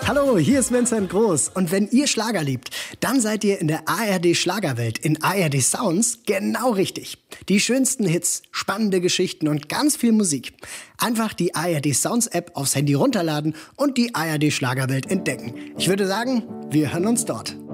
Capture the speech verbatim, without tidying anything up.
Hallo, hier ist Vincent Groß. Und wenn ihr Schlager liebt, dann seid ihr in der A R D Schlagerwelt, in A R D Sounds, genau richtig. Die schönsten Hits, spannende Geschichten und ganz viel Musik. Einfach die A R D Sounds App aufs Handy runterladen und die A R D Schlagerwelt entdecken. Ich würde sagen, wir hören uns dort.